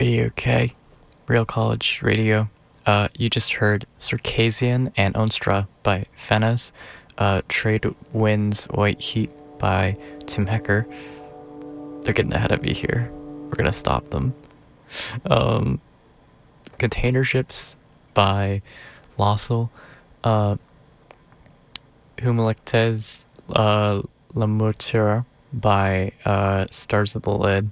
Radio K, Real College Radio. You just heard Circassian and Onstra by Fenez, Trade Winds White Heat by Tim Hecker. They're getting ahead of me here. We're gonna stop them. Container Ships by Lossel, Humelectes La Mouture by Stars of the Lid.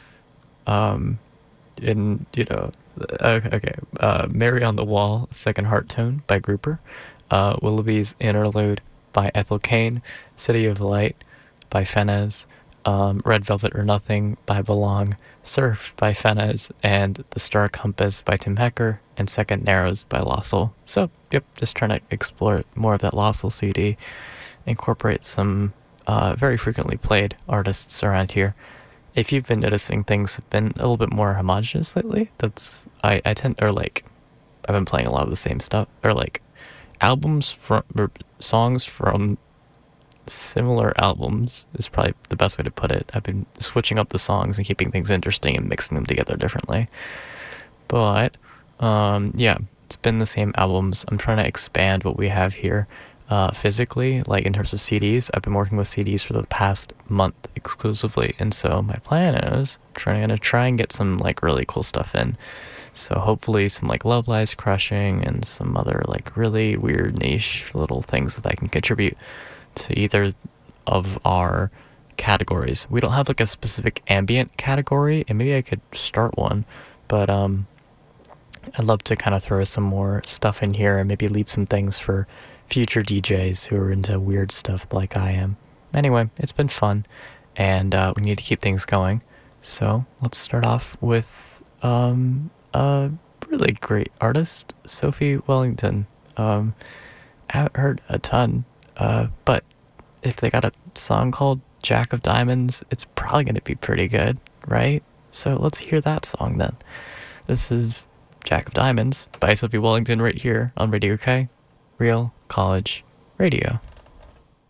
Mary on the Wall, Second Heart Tone by Grouper, Willoughby's Interlude by Ethel Cain, City of Light by Fenez, Red Velvet or Nothing by Belong, Surf by Fenez, and The Star Compass by Tim Hecker, and Second Narrows by Lossel. So, yep, just trying to explore more of that Lossel CD, incorporate some very frequently played artists around here. If you've been noticing things have been a little bit more homogenous lately, I've been playing a lot of the same stuff, or like songs from similar albums is probably the best way to put it. I've been switching up the songs and keeping things interesting and mixing them together differently. But, it's been the same albums. I'm trying to expand what we have here. Physically, like in terms of CDs, I've been working with CDs for the past month exclusively, and so my plan is gonna try and get some like really cool stuff in. So hopefully some like Love Lies Crushing and some other like really weird niche little things that I can contribute to either of our categories. We don't have like a specific ambient category, and maybe I could start one, but I'd love to kind of throw some more stuff in here and maybe leave some things for future DJs who are into weird stuff like I am. Anyway, it's been fun, and we need to keep things going. So let's start off with a really great artist, Sophie Wellington. I haven't heard a ton, but if they got a song called Jack of Diamonds, it's probably going to be pretty good, right? So let's hear that song then. This is Jack of Diamonds by Sophie Wellington right here on Radio K, Real College Radio.